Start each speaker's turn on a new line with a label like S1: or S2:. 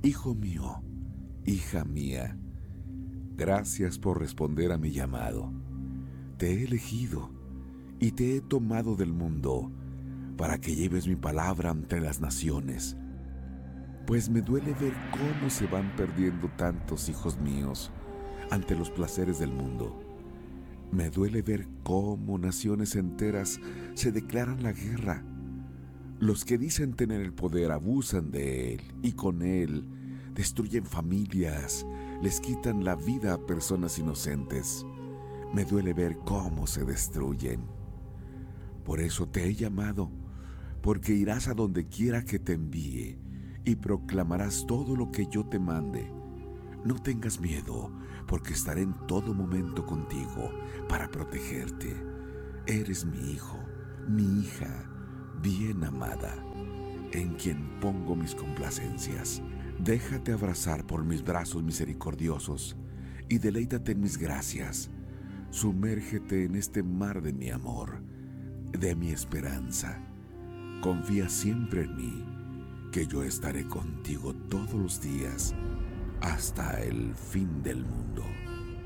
S1: Hijo mío, hija mía, gracias por responder a mi llamado. Te he elegido y te he tomado del mundo para que lleves mi palabra ante las naciones. Pues me duele ver cómo se van perdiendo tantos hijos míos ante los placeres del mundo. Me duele ver cómo naciones enteras se declaran la guerra. Los que dicen tener el poder abusan de él y con él destruyen familias, les quitan la vida a personas inocentes. Me duele ver cómo se destruyen. Por eso te he llamado, porque irás a donde quiera que te envíe y proclamarás todo lo que yo te mande. No tengas miedo, porque estaré en todo momento contigo para protegerte. Eres mi hijo, mi hija, bien amada, en quien pongo mis complacencias. Déjate abrazar por mis brazos misericordiosos y deleítate en mis gracias. Sumérgete en este mar de mi amor, de mi esperanza. Confía siempre en mí, que yo estaré contigo todos los días hasta el fin del mundo.